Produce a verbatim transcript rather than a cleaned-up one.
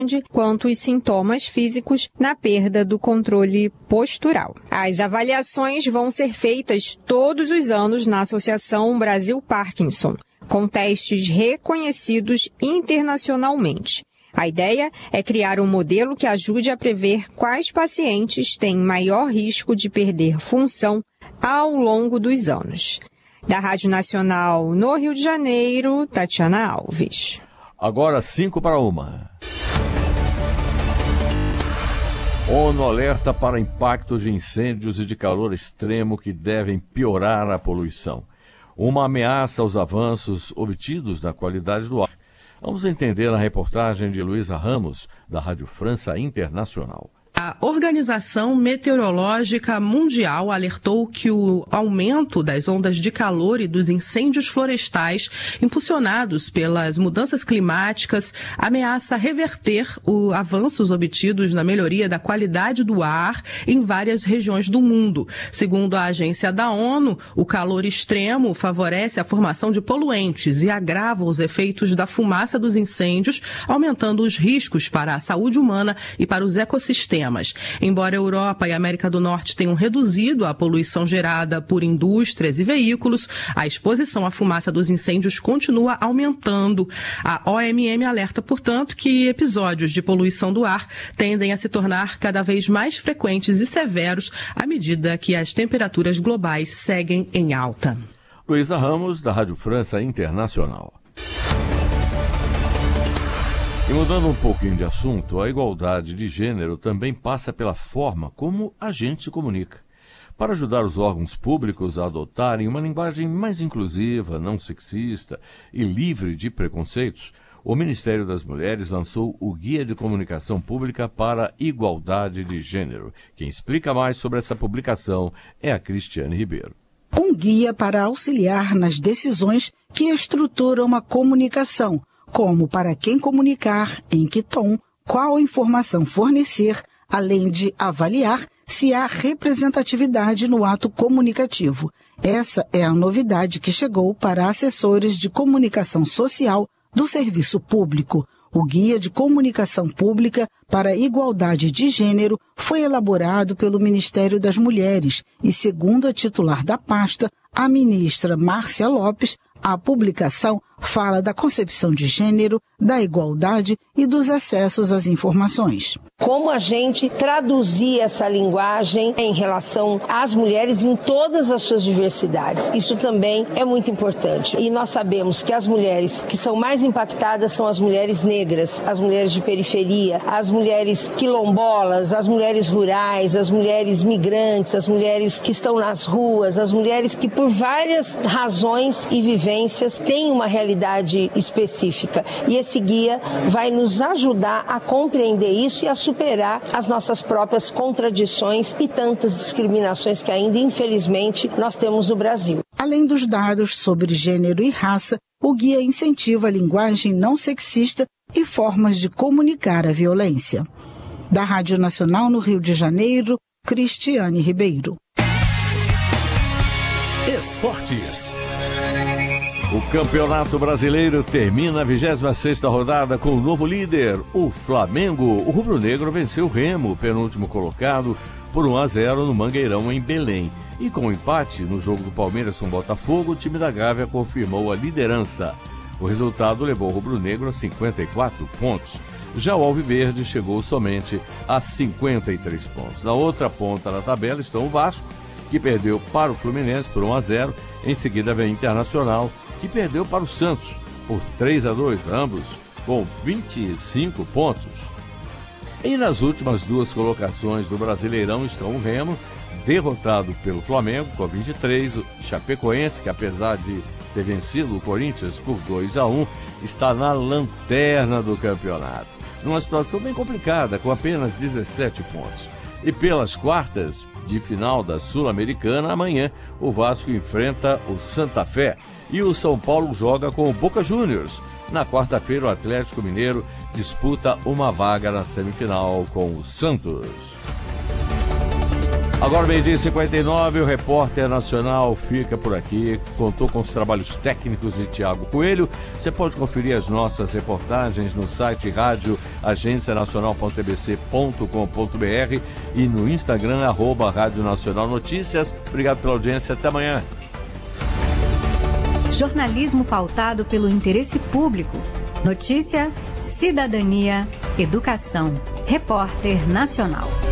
quanto os sintomas físicos na perda do controle postural. As avaliações vão ser feitas todos os anos na Associação Brasil Parkinson, com testes reconhecidos internacionalmente. A ideia é criar um modelo que ajude a prever quais pacientes têm maior risco de perder função ao longo dos anos. Da Rádio Nacional no Rio de Janeiro, Tatiana Alves. Agora cinco para uma. ONU alerta para impacto de incêndios e de calor extremo que devem piorar a poluição. Uma ameaça aos avanços obtidos na qualidade do ar. Vamos entender a reportagem de Luísa Ramos, da Rádio França Internacional. A Organização Meteorológica Mundial alertou que o aumento das ondas de calor e dos incêndios florestais impulsionados pelas mudanças climáticas ameaça reverter os avanços obtidos na melhoria da qualidade do ar em várias regiões do mundo. Segundo a agência da ONU, o calor extremo favorece a formação de poluentes e agrava os efeitos da fumaça dos incêndios, aumentando os riscos para a saúde humana e para os ecossistemas. Embora a Europa e a América do Norte tenham reduzido a poluição gerada por indústrias e veículos, a exposição à fumaça dos incêndios continua aumentando. A O M M alerta, portanto, que episódios de poluição do ar tendem a se tornar cada vez mais frequentes e severos à medida que as temperaturas globais seguem em alta. Luísa Ramos, da Rádio França Internacional. E mudando um pouquinho de assunto, a igualdade de gênero também passa pela forma como a gente se comunica. Para ajudar os órgãos públicos a adotarem uma linguagem mais inclusiva, não sexista e livre de preconceitos, o Ministério das Mulheres lançou o Guia de Comunicação Pública para a Igualdade de Gênero. Quem explica mais sobre essa publicação é a Cristiane Ribeiro. Um guia para auxiliar nas decisões que estruturam a comunicação, como para quem comunicar, em que tom, qual informação fornecer, além de avaliar se há representatividade no ato comunicativo. Essa é a novidade que chegou para assessores de comunicação social do serviço público. O Guia de Comunicação Pública para a Igualdade de Gênero foi elaborado pelo Ministério das Mulheres e, segundo a titular da pasta, a ministra Márcia Lopes, a publicação fala da concepção de gênero, da igualdade e dos acessos às informações. Como a gente traduzir essa linguagem em relação às mulheres em todas as suas diversidades. Isso também é muito importante. E nós sabemos que as mulheres que são mais impactadas são as mulheres negras, as mulheres de periferia, as mulheres quilombolas, as mulheres rurais, as mulheres migrantes, as mulheres que estão nas ruas, as mulheres que por várias razões e vivências têm uma realidade específica. E esse guia vai nos ajudar a compreender isso e a superar as nossas próprias contradições e tantas discriminações que ainda, infelizmente, nós temos no Brasil. Além dos dados sobre gênero e raça, o guia incentiva a linguagem não sexista e formas de comunicar a violência. Da Rádio Nacional no Rio de Janeiro, Cristiane Ribeiro. Esportes. O Campeonato Brasileiro termina a vigésima sexta rodada com o novo líder, o Flamengo. O rubro-negro venceu o Remo, penúltimo colocado, por um a zero no Mangueirão, em Belém. E com o empate no jogo do Palmeiras com o Botafogo, o time da Gávea confirmou a liderança. O resultado levou o rubro-negro a cinquenta e quatro pontos. Já o Alviverde chegou somente a cinquenta e três pontos. Na outra ponta da tabela estão o Vasco, que perdeu para o Fluminense por um a zero. Em seguida vem o Internacional, que perdeu para o Santos por três a dois, ambos com vinte e cinco pontos. E nas últimas duas colocações do Brasileirão estão o Remo, derrotado pelo Flamengo com vinte e três, o Chapecoense, que apesar de ter vencido o Corinthians por dois a um, está na lanterna do campeonato, numa situação bem complicada, com apenas dezessete pontos. E pelas quartas de final da Sul-Americana, amanhã o Vasco enfrenta o Santa Fé e o São Paulo joga com o Boca Juniors. Na quarta-feira, o Atlético Mineiro disputa uma vaga na semifinal com o Santos. Agora, meio-dia e cinquenta e nove, o Repórter Nacional fica por aqui. Contou com os trabalhos técnicos de Tiago Coelho. Você pode conferir as nossas reportagens no site rádio agência nacional ponto t b c ponto com ponto b r e no Instagram, arroba Rádio Nacional Notícias. Obrigado pela audiência. Até amanhã. Jornalismo pautado pelo interesse público. Notícia, cidadania, educação. Repórter Nacional.